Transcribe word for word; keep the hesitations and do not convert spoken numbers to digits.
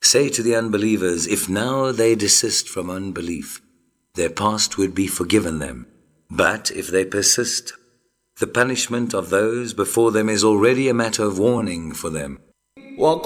Say to the unbelievers, if now they desist from unbelief, their past would be forgiven them. But if they persist, the punishment of those before them is already a matter of warning for them.